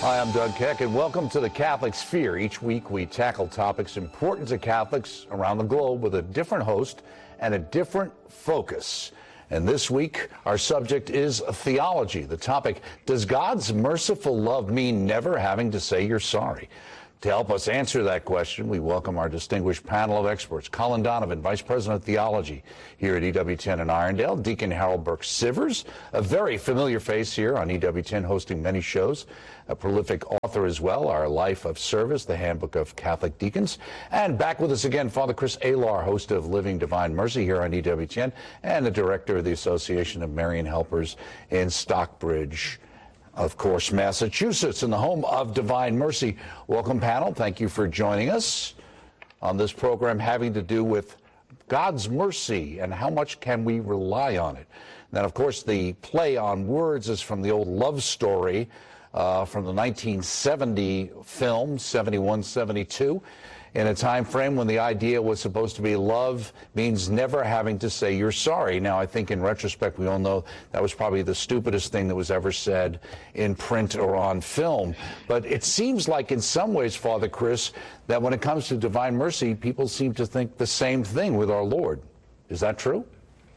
Hi, I'm Doug Keck, and welcome to the Catholic Sphere. Each week we tackle topics important to Catholics around the globe with a different host and a different focus. And this week, our subject is theology. The topic, does God's merciful love mean never having to say you're sorry? To help us answer that question, we welcome our distinguished panel of experts. Colin Donovan, Vice President of Theology here at EWTN in Irondale. Deacon Harold Burke-Sivers, a very familiar face here on EWTN, hosting many shows. A prolific author as well, Our Life of Service, the Handbook of Catholic Deacons. And back with us again, Father Chris Alar, host of Living Divine Mercy here on EWTN, and the director of the Association of Marian Helpers in Stockbridge, of course, Massachusetts, in the home of Divine Mercy. Welcome, panel. Thank you for joining us on this program having to do with God's mercy and how much can we rely on it. And then, of course, the play on words is from the old love story from the 1970 film, 71, 72, in a time frame when the idea was supposed to be love means never having to say you're sorry. Now, I think in retrospect, we all know that was probably the stupidest thing that was ever said in print or on film. But it seems like in some ways, Father Chris, that when it comes to Divine Mercy, people seem to think the same thing with our Lord. Is that true?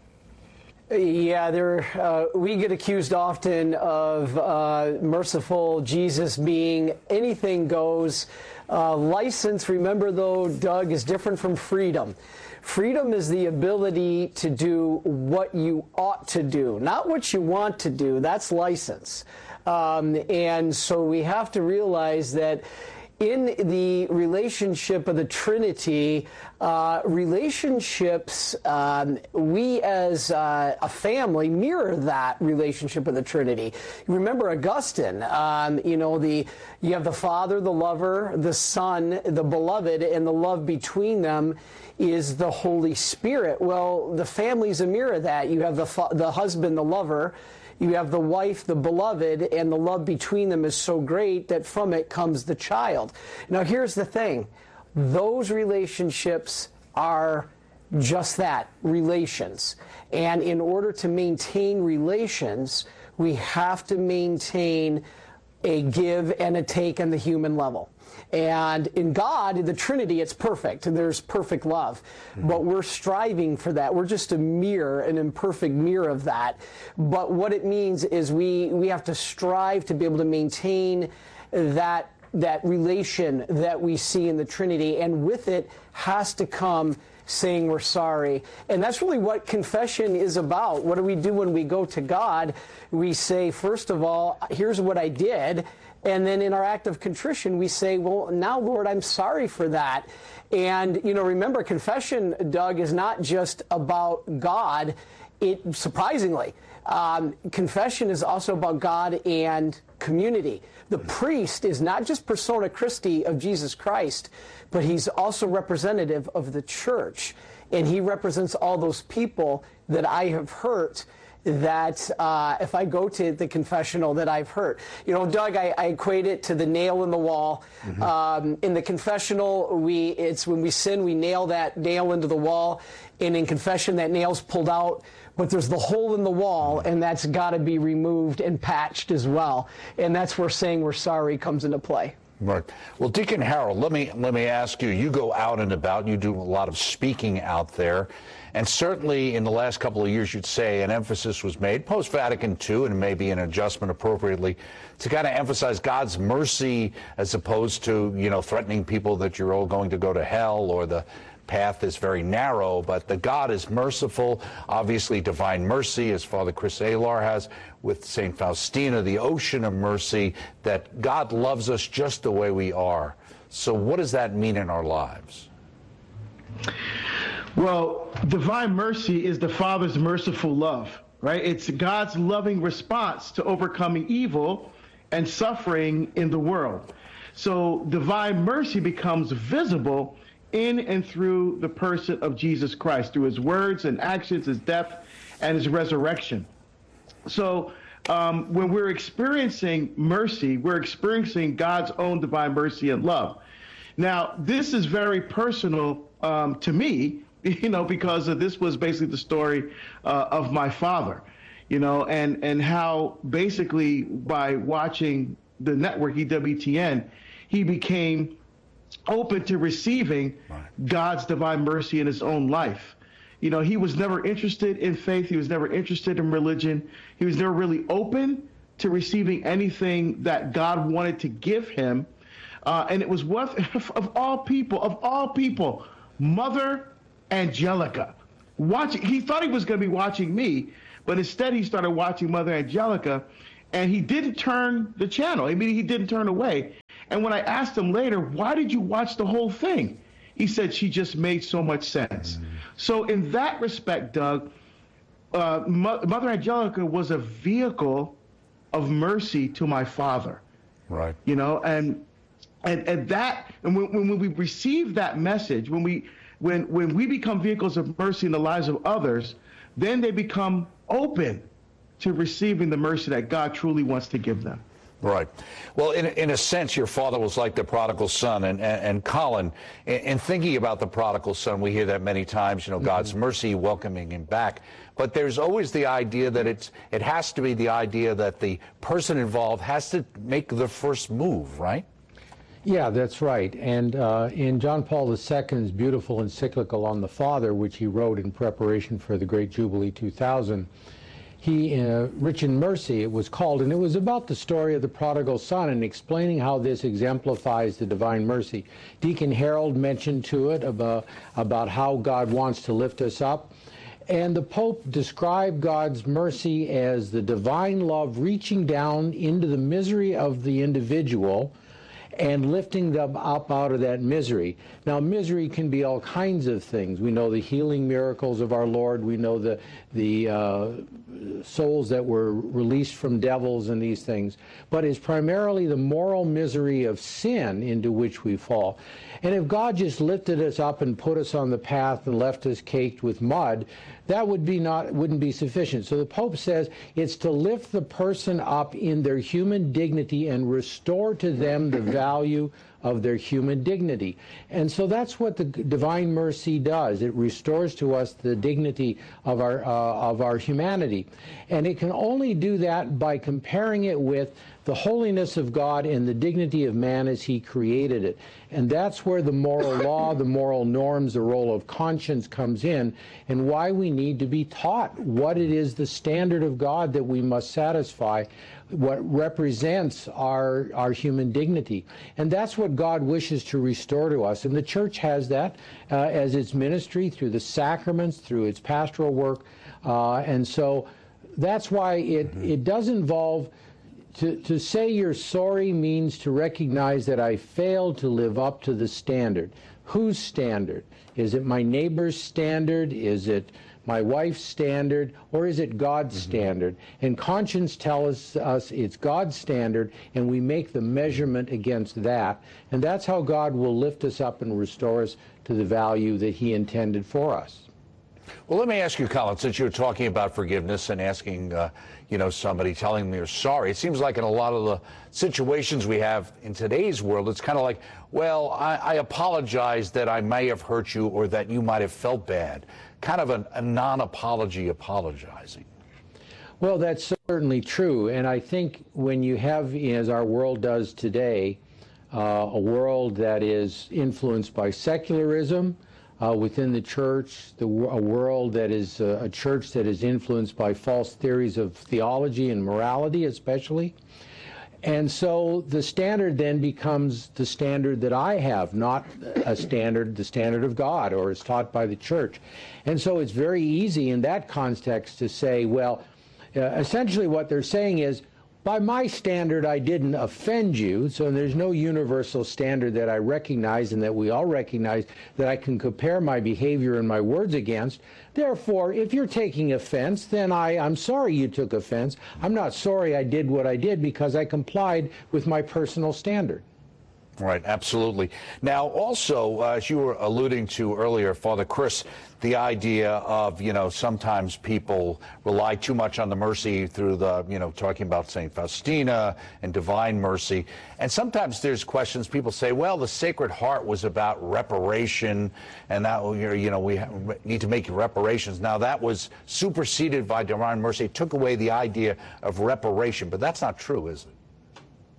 Yeah, we get accused often of merciful Jesus being anything goes. License, remember though, Doug, is different from freedom. Freedom is the ability to do what you ought to do, not what you want to do. That's license. And so we have to realize that in the relationship of the Trinity, relationships, we as a family mirror that relationship of the Trinity. Remember Augustine, you have the Father, the lover, the Son, the beloved, and the love between them is the Holy Spirit. Well, the family's a mirror of that. You have the husband, the lover. You have the wife, the beloved, and the love between them is so great that from it comes the child. Now, here's the thing. Those relationships are just that, relations. And in order to maintain relations, we have to maintain a give and a take on the human level. And in God, the Trinity, it's perfect, and there's perfect love. But we're striving for that. We're just a mirror, an imperfect mirror of that. But what it means is we have to strive to be able to maintain that relation that we see in the Trinity, and with it has to come saying we're sorry. And that's really what confession is about. What do we do when we go to God? We say, first of all, here's what I did. And then in our act of contrition, we say, well, now, Lord, I'm sorry for that. And, remember, confession, Doug, is not just about God. Surprisingly, confession is also about God and community. The priest is not just persona Christi of Jesus Christ, but he's also representative of the church. And he represents all those people that I have hurt, that if I go to the confessional that I've hurt. Doug, I equate it to the nail in the wall. In the confessional, it's when we sin, we nail that nail into the wall. And in confession, that nail's pulled out, but there's the hole in the wall, and that's got to be removed and patched as well. And that's where saying we're sorry comes into play. Right. Well, Deacon Harold, let me ask you, you go out and about, you do a lot of speaking out there, and certainly in the last couple of years, you'd say an emphasis was made, post-Vatican II, and maybe an adjustment appropriately, to kind of emphasize God's mercy as opposed to, threatening people that you're all going to go to hell, or the path is very narrow, but the God is merciful. Obviously, Divine Mercy, as Father Chris Alar has with St. Faustina, the ocean of mercy, that God loves us just the way we are. So what does that mean in our lives? Well, Divine Mercy is the Father's merciful love, right? It's God's loving response to overcoming evil and suffering in the world. So Divine Mercy becomes visible in and through the person of Jesus Christ, through his words and actions, his death, and his resurrection. So when we're experiencing mercy, we're experiencing God's own divine mercy and love. Now, this is very personal to me, because this was basically the story of my father, and how basically by watching the network EWTN, he became open to receiving God's divine mercy in his own life. You know, he was never interested in faith. He was never interested in religion. He was never really open to receiving anything that God wanted to give him. And it was of all people, Mother Angelica. He thought he was going to be watching me, but instead he started watching Mother Angelica, and he didn't turn the channel. I mean, he didn't turn away. And when I asked him later, why did you watch the whole thing? He said she just made so much sense. So in that respect, Doug, Mother Angelica was a vehicle of mercy to my father. Right. You know, and when we receive that message, when we become vehicles of mercy in the lives of others, then they become open to receiving the mercy that God truly wants to give them. Right. Well, in a sense, your father was like the prodigal son. And Colin, in thinking about the prodigal son, we hear that many times, you know, God's mercy welcoming him back. But there's always the idea that it has to be the idea that the person involved has to make the first move, right? Yeah, that's right. And in John Paul II's beautiful encyclical on the Father, which he wrote in preparation for the Great Jubilee 2000, he, Rich in Mercy, it was called, and it was about the story of the prodigal son and explaining how this exemplifies the divine mercy. Deacon Harold mentioned to it about how God wants to lift us up. And the Pope described God's mercy as the divine love reaching down into the misery of the individual and lifting them up out of that misery. Now, misery can be all kinds of things. We know the healing miracles of our Lord. We know the souls that were released from devils and these things. But it's primarily the moral misery of sin into which we fall. And if God just lifted us up and put us on the path and left us caked with mud, that wouldn't be sufficient. So the Pope says it's to lift the person up in their human dignity and restore to them the value of their human dignity. And so that's what the divine mercy does. It restores to us the dignity of our humanity. And it can only do that by comparing it with the holiness of God and the dignity of man as he created it. And that's where the moral law, the moral norms, the role of conscience comes in, and why we need to be taught what it is, the standard of God that we must satisfy, what represents our human dignity. And that's what God wishes to restore to us. And the church has that as its ministry, through the sacraments, through its pastoral work. And so that's why it does involve, to say you're sorry means to recognize that I failed to live up to the standard. Whose standard? Is it my neighbor's standard? Is it my wife's standard? Or is it God's standard? And conscience tells us it's God's standard, and we make the measurement against that. And that's how God will lift us up and restore us to the value that he intended for us. Well, let me ask you, Colin, since you're talking about forgiveness and asking, somebody telling them you're sorry, it seems like in a lot of the situations we have in today's world, it's kind of like, well, I apologize that I may have hurt you or that you might have felt bad. Kind of a non-apology apologizing. Well, that's certainly true. And I think when you have, as our world does today, a world that is influenced by secularism, within the church, a world that is a church that is influenced by false theories of theology and morality especially. And so the standard then becomes the standard that I have, not the standard of God, or is taught by the church. And so it's very easy in that context to say, well, essentially what they're saying is, by my standard, I didn't offend you, so there's no universal standard that I recognize and that we all recognize that I can compare my behavior and my words against. Therefore, if you're taking offense, then I'm sorry you took offense. I'm not sorry I did what I did because I complied with my personal standard. Right, absolutely. Now, also, as you were alluding to earlier, Father Chris, the idea of, sometimes people rely too much on the mercy through the, talking about St. Faustina and divine mercy. And sometimes there's questions, people say, well, the Sacred Heart was about reparation, and that, we need to make reparations. Now, that was superseded by divine mercy. It took away the idea of reparation, but that's not true, is it?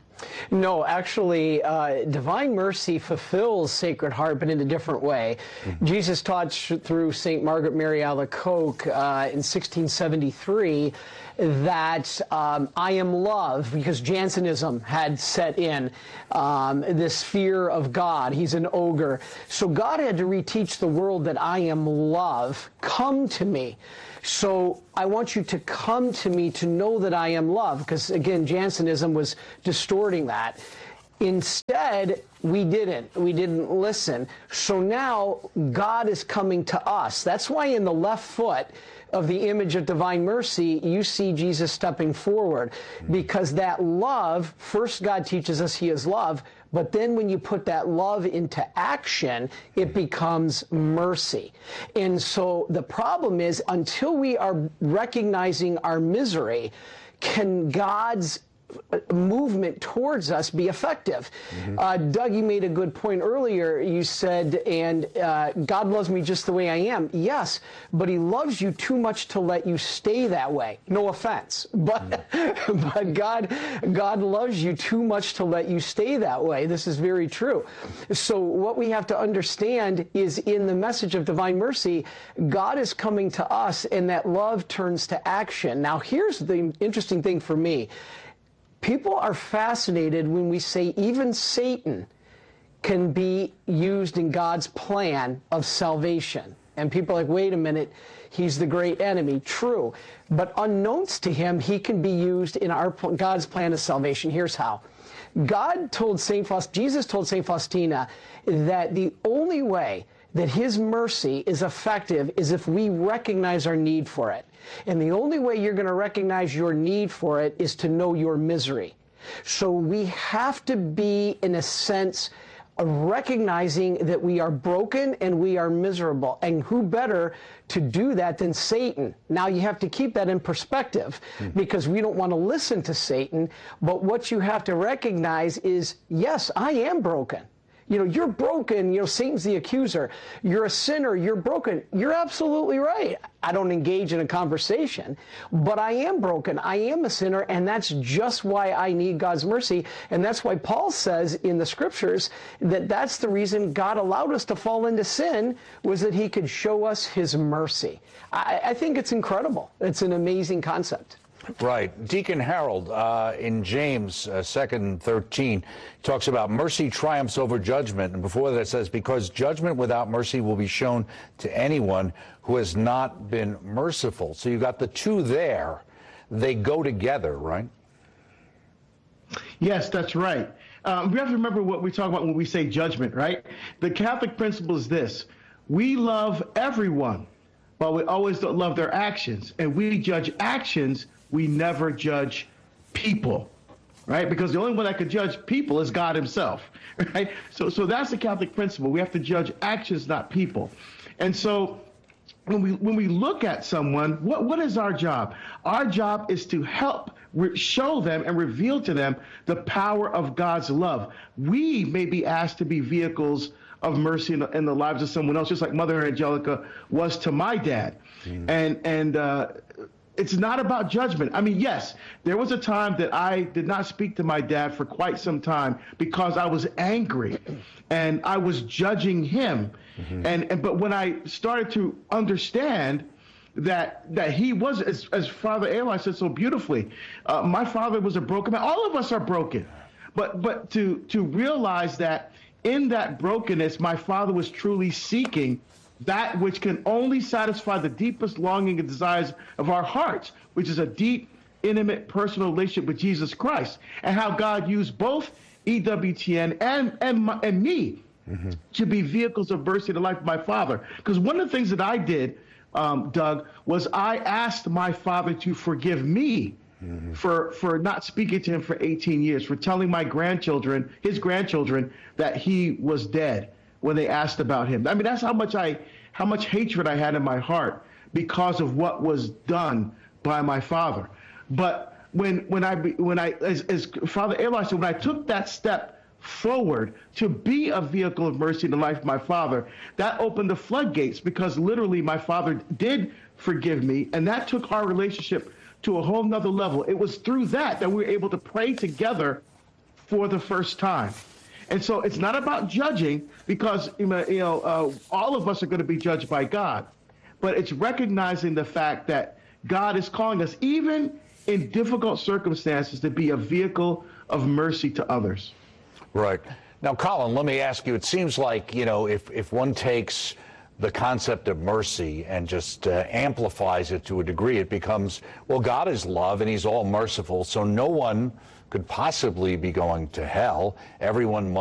No, actually, Divine Mercy fulfills Sacred Heart, but in a different way. Jesus taught through St. Margaret Mary Alacoque in 1673 that I am love, because Jansenism had set in this fear of God. He's an ogre. So God had to reteach the world that I am love. Come to me. So I want you to come to me to know that I am love, because again, Jansenism was distorting that. Instead, we didn't listen. So now God is coming to us. That's why in the left foot of the image of Divine Mercy, you see Jesus stepping forward, because that love, first God teaches us he is love, but then when you put that love into action, it becomes mercy. And so the problem is, until we are recognizing our misery, can God's movement towards us be effective? Doug, you made a good point earlier. You said, and God loves me just the way I am. Yes, but he loves you too much to let you stay that way. No offense, but but God loves you too much to let you stay that way. This is very true. So what we have to understand is, in the message of Divine Mercy, God is coming to us, and that love turns to action. Now, here's the interesting thing for me. People are fascinated when we say even Satan can be used in God's plan of salvation. And people are like, wait a minute, he's the great enemy. True. But unknowns to him, he can be used in God's plan of salvation. Here's how. Jesus told St. Faustina that the only way that his mercy is effective is if we recognize our need for it. And the only way you're going to recognize your need for it is to know your misery. So we have to be, in a sense, recognizing that we are broken and we are miserable. And who better to do that than Satan? Now you have to keep that in perspective, because we don't want to listen to Satan. But what you have to recognize is, yes, I am broken. You're broken. Satan's the accuser. You're a sinner. You're broken. You're absolutely right. I don't engage in a conversation, but I am broken. I am a sinner, and that's just why I need God's mercy. And that's why Paul says in the scriptures that that's the reason God allowed us to fall into sin, was that he could show us his mercy. I think it's incredible. It's an amazing concept. Right. Deacon Harold, in James 2:13, talks about mercy triumphs over judgment. And before that it says, because judgment without mercy will be shown to anyone who has not been merciful. So you got the two there. They go together, right? Yes, that's right. We have to remember what we talk about when we say judgment, right? The Catholic principle is this. We love everyone, but we always don't love their actions. And we judge actions. We never judge people, right? Because the only one that could judge people is God himself, right? So that's the Catholic principle. We have to judge actions, not people. And so when we look at someone, what is our job? Our job is to help show them and reveal to them the power of God's love. We may be asked to be vehicles of mercy in the lives of someone else, just like Mother Angelica was to my dad. And it's not about judgment. I mean, yes, there was a time that I did not speak to my dad for quite some time because I was angry and I was judging him. But when I started to understand that he was, as Father Eli said so beautifully, my father was a broken man. All of us are broken. But to realize that in that brokenness, my father was truly seeking that which can only satisfy the deepest longing and desires of our hearts, which is a deep, intimate, personal relationship with Jesus Christ, and how God used both EWTN and me to be vehicles of mercy in the life of my father. Because one of the things that I did, Doug, was I asked my father to forgive me for not speaking to him for 18 years, for telling my grandchildren, his grandchildren, that he was dead when they asked about him. I mean, that's how much hatred I had in my heart because of what was done by my father. But when I as Father Eli said, when I took that step forward to be a vehicle of mercy in the life of my father, that opened the floodgates, because literally my father did forgive me, and that took our relationship to a whole nother level. It was through that we were able to pray together for the first time. And so it's not about judging, because all of us are going to be judged by God. But it's recognizing the fact that God is calling us, even in difficult circumstances, to be a vehicle of mercy to others. Right. Now, Colin, let me ask you, it seems like, if one takes the concept of mercy and just amplifies it to a degree, it becomes, well, God is love and he's all merciful, so no one could possibly be going to hell. Everyone